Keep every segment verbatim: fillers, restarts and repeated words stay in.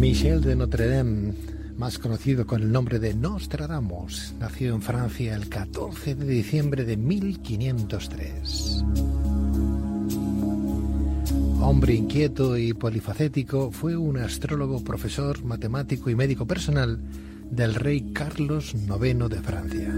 Michel de Notre Dame, más conocido con el nombre de Nostradamus, nació en Francia el catorce de diciembre de mil quinientos tres. Hombre inquieto y polifacético, fue un astrólogo, profesor, matemático y médico personal del rey Carlos noveno de Francia.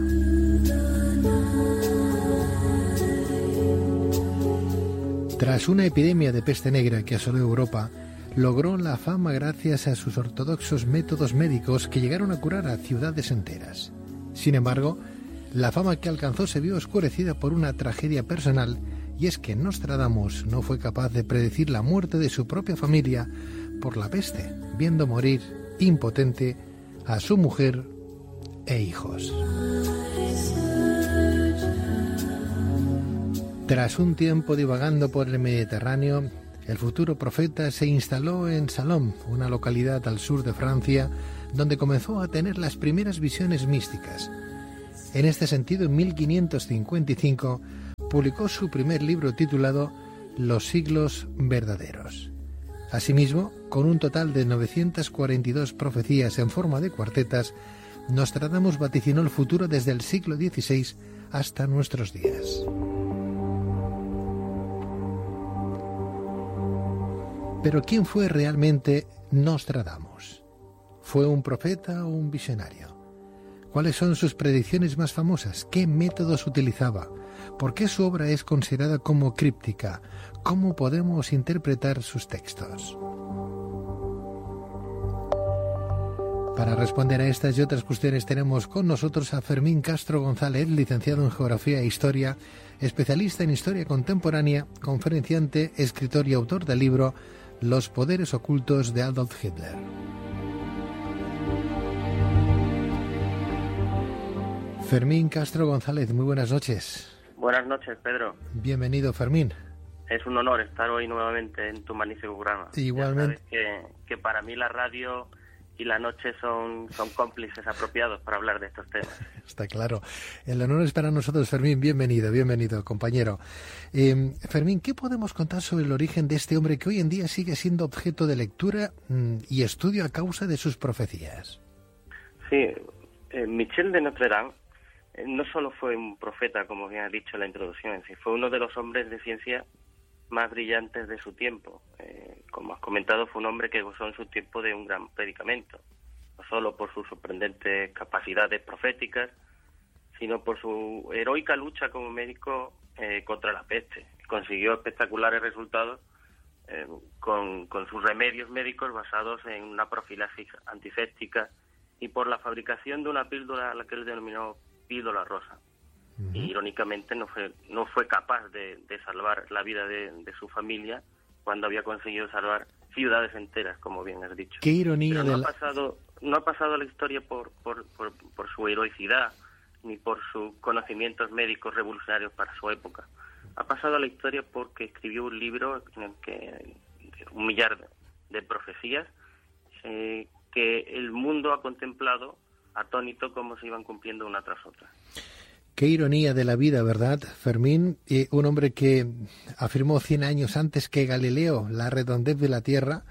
Tras una epidemia de peste negra que asoló Europa, logró la fama gracias a sus ortodoxos métodos médicos que llegaron a curar a ciudades enteras. Sin embargo, la fama que alcanzó se vio oscurecida por una tragedia personal, y es que Nostradamus no fue capaz de predecir la muerte de su propia familia por la peste, viendo morir, impotente, a su mujer e hijos. Tras un tiempo divagando por el Mediterráneo, el futuro profeta se instaló en Salom, una localidad al sur de Francia, donde comenzó a tener las primeras visiones místicas. En este sentido, en mil quinientos cincuenta y cinco, publicó su primer libro titulado Los siglos verdaderos. Asimismo, con un total de novecientas cuarenta y dos profecías en forma de cuartetas, Nostradamus vaticinó el futuro desde el siglo dieciséis hasta nuestros días. Pero ¿quién fue realmente Nostradamus? ¿Fue un profeta o un visionario? ¿Cuáles son sus predicciones más famosas? ¿Qué métodos utilizaba? ¿Por qué su obra es considerada como críptica? ¿Cómo podemos interpretar sus textos? Para responder a estas y otras cuestiones tenemos con nosotros a Fermín Castro González, licenciado en Geografía e Historia, especialista en Historia Contemporánea, conferenciante, escritor y autor del libro Los poderes ocultos de Adolf Hitler. Fermín Castro González, muy buenas noches. Buenas noches, Pedro. Bienvenido, Fermín. Es un honor estar hoy nuevamente en tu magnífico programa. Igualmente. Ya sabes que, que para mí la radio y la noche son, son cómplices apropiados para hablar de estos temas. Está claro. El honor es para nosotros, Fermín. Bienvenido, bienvenido, compañero. Eh, Fermín, ¿qué podemos contar sobre el origen de este hombre que hoy en día sigue siendo objeto de lectura mmm, y estudio a causa de sus profecías? Sí, eh, Michel de Notre Dame eh, no solo fue un profeta, como bien has dicho en la introducción, en sí, fue uno de los hombres de ciencia más brillantes de su tiempo. Eh, como has comentado, fue un hombre que gozó en su tiempo de un gran predicamento, no solo por sus sorprendentes capacidades proféticas, sino por su heroica lucha como médico eh, contra la peste. Consiguió espectaculares resultados eh, con, con sus remedios médicos basados en una profilaxis antiséptica y por la fabricación de una píldora a la que él denominó píldora rosa. Y irónicamente no fue no fue capaz de, de salvar la vida de, de su familia cuando había conseguido salvar ciudades enteras, como bien has dicho. Qué ironía. Pero no de la... ha pasado no ha pasado la historia por, por, por, por su heroicidad ni por sus conocimientos médicos revolucionarios para su época. Ha pasado a la historia porque escribió un libro en el que un millar de profecías eh, que el mundo ha contemplado atónito cómo se iban cumpliendo una tras otra. Qué ironía de la vida, ¿verdad, Fermín? Eh, un hombre que afirmó cien años antes que Galileo la redondez de la Tierra,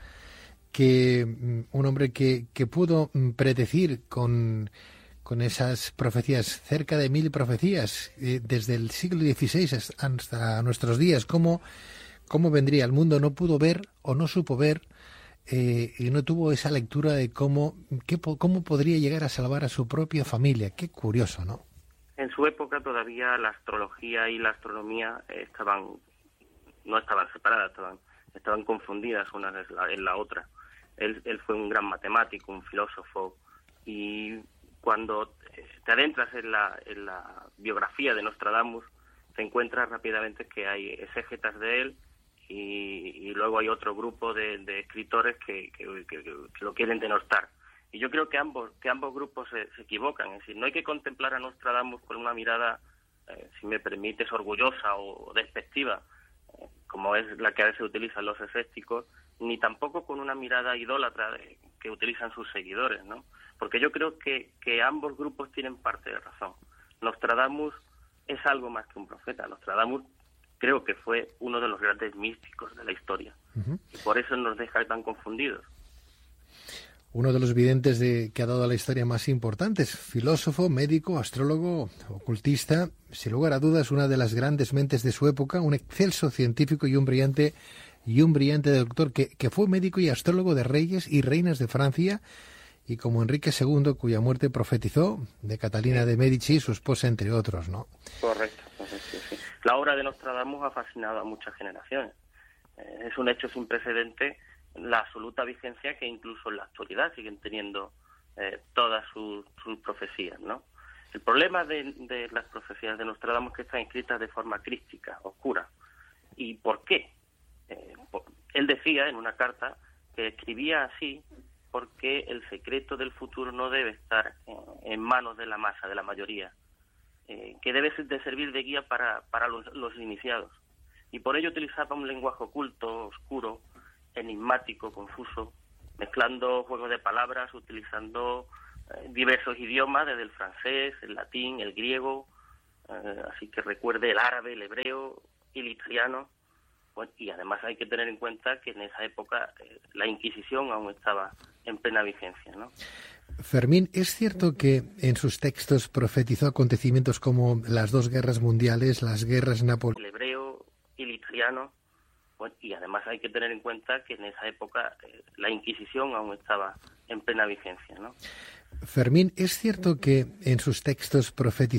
que un hombre que, que pudo predecir con, con esas profecías, cerca de mil profecías, eh, desde el siglo dieciséis hasta nuestros días, cómo, cómo vendría. El mundo no pudo ver o no supo ver eh, y no tuvo esa lectura de cómo, qué, cómo podría llegar a salvar a su propia familia. Qué curioso, ¿no? En su época todavía la astrología y la astronomía estaban no estaban separadas, estaban estaban confundidas una en la, en la otra. Él, él fue un gran matemático, un filósofo, y cuando te adentras en la, en la biografía de Nostradamus, te encuentras rápidamente que hay exégetas de él y, y luego hay otro grupo de, de escritores que, que, que, que lo quieren denostar. Y yo creo que ambos que ambos grupos se, se equivocan. Es decir, no hay que contemplar a Nostradamus con una mirada, eh, si me permites, orgullosa o despectiva, eh, como es la que a veces utilizan los escépticos, ni tampoco con una mirada idólatra de, que utilizan sus seguidores, ¿no? Porque yo creo que, que ambos grupos tienen parte de razón. Nostradamus es algo más que un profeta. Nostradamus creo que fue uno de los grandes místicos de la historia. Uh-huh. Y por eso nos deja tan confundidos. Uno de los videntes de, que ha dado a la historia más importantes, filósofo, médico, astrólogo, ocultista, sin lugar a dudas una de las grandes mentes de su época, un excelso científico y un brillante y un brillante doctor que, que fue médico y astrólogo de reyes y reinas de Francia, y como Enrique segundo, cuya muerte profetizó, de Catalina de Medici, su esposa, entre otros, ¿no? Correcto, correcto, sí. La obra de Nostradamus ha fascinado a muchas generaciones. Eh, es un hecho sin precedente la absoluta vigencia que incluso en la actualidad siguen teniendo eh, todas sus, sus profecías, ¿no? El problema de, de las profecías de Nostradamus es que están escritas de forma críptica, oscura. ¿Y por qué? Eh, por, él decía en una carta que escribía así porque el secreto del futuro no debe estar en, en manos de la masa, de la mayoría, eh, que debe de servir de guía para, para los, los iniciados. Y por ello utilizaba un lenguaje oculto, oscuro, enigmático, confuso, mezclando juegos de palabras, utilizando eh, diversos idiomas, desde el francés, el latín, el griego, eh, así que recuerde el árabe, el hebreo y el italiano. Bueno, y además hay que tener en cuenta que en esa época eh, la Inquisición aún estaba en plena vigencia, ¿no? Fermín, ¿es cierto que en sus textos profetizó acontecimientos como las dos guerras mundiales, las guerras napoleónicas? El hebreo y el italiano. Bueno, y además hay que tener en cuenta que en esa época eh, la Inquisición aún estaba en plena vigencia, ¿no? Fermín, ¿es cierto que en sus textos profetizó